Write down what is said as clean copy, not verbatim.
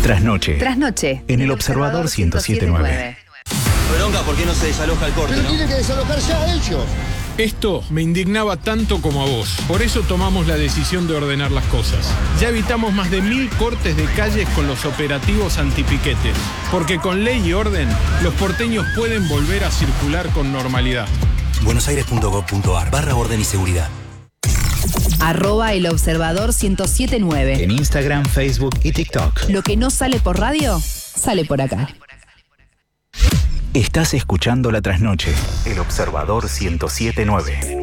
Trasnoche. En el Observador 107.9. Bronca, ¿por qué no se desaloja el corte? Pero tiene que desalojar ya ellos. Esto me indignaba tanto como a vos. Por eso tomamos la decisión de ordenar las cosas. Ya evitamos más de 1000 cortes de calles con los operativos antipiquetes. Porque con ley y orden, los porteños pueden volver a circular con normalidad. buenosaires.gov.ar/orden y seguridad. @El Observador 107.9. En Instagram, Facebook y TikTok. Lo que no sale por radio, sale por acá. Estás escuchando La Trasnoche. El Observador 107.9.